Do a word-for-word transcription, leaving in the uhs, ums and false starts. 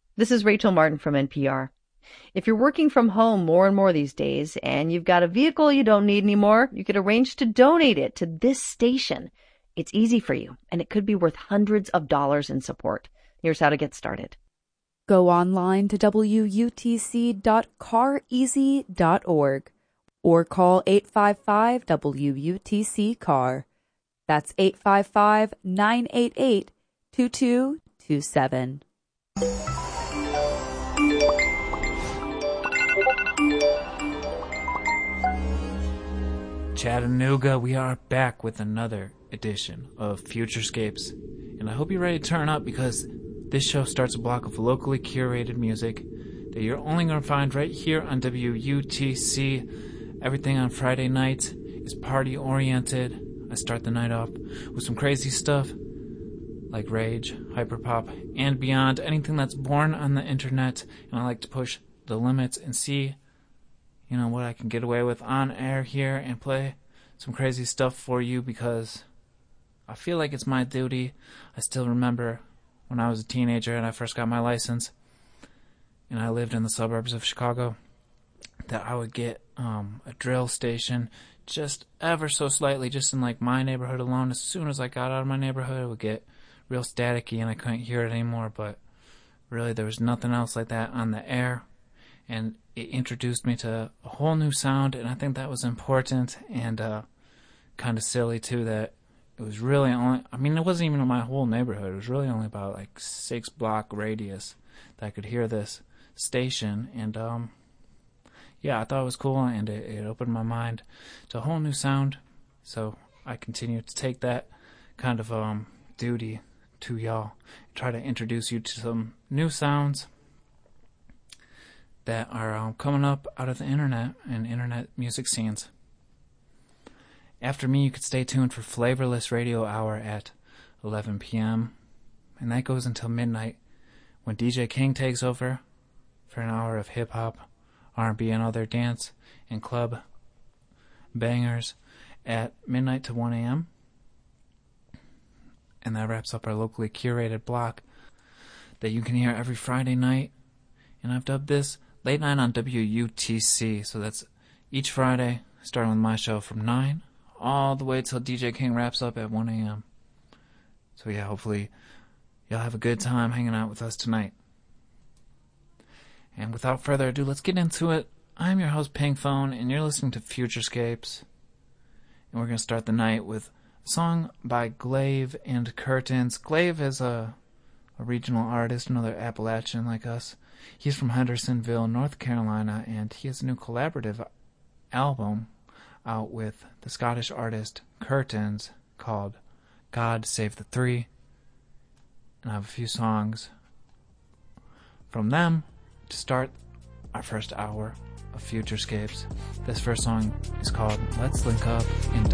This is Rachel Martin from N P R. If you're working from home more and more these days and you've got a vehicle you don't need anymore, you could arrange to donate it to this station. It's easy for you, and it could be worth hundreds of dollars in support. Here's how to get started. Go online to W U T C dot car easy dot org or call eight five five W U T C car. That's eight five five, nine eight eight, two two two seven. Chattanooga, we are back with another edition of Futurescapes, and I hope you're ready to turn up because this show starts a block of locally curated music that you're only going to find right here on W U T C. Everything on Friday nights is party-oriented. I start the night off with some crazy stuff like rage, hyperpop, and beyond, anything that's born on the internet, and I like to push the limits and see you know, what I can get away with on air here and play some crazy stuff for you because I feel like it's my duty. I still remember when I was a teenager and I first got my license and I lived in the suburbs of Chicago that I would get um, a drill station just ever so slightly, just in like my neighborhood alone. As soon as I got out of my neighborhood, it would get real staticky and I couldn't hear it anymore, but really there was nothing else like that on the air. And it introduced me to a whole new sound, and I think that was important and uh, kind of silly, too, that it was really only, I mean, it wasn't even in my whole neighborhood. It was really only about, like, six-block radius that I could hear this station. And, um, yeah, I thought it was cool, and it, it opened my mind to a whole new sound. So I continue to take that kind of um, duty to y'all, try to introduce you to some new sounds that are um, coming up out of the internet and internet music scenes. After me, you could stay tuned for Flavorless Radio Hour at eleven p.m. And that goes until midnight when D J King takes over for an hour of hip-hop, R and B, and other dance and club bangers at midnight to one a.m. And that wraps up our locally curated block that you can hear every Friday night. And I've dubbed this Late Night on W U T C, so that's each Friday, starting with my show from nine, all the way till D J King wraps up at one a.m. So yeah, hopefully y'all have a good time hanging out with us tonight. And without further ado, let's get into it. I'm your host, Pink Phone, and you're listening to Futurescapes. And we're going to start the night with a song by Glaive and Curtains. Glaive is a, a regional artist, another Appalachian like us. He's from Hendersonville, North Carolina, and he has a new collaborative album out with the Scottish artist Curtains called God Save the Three. And I have a few songs from them to start our first hour of Futurescapes. This first song is called Let's Link Up in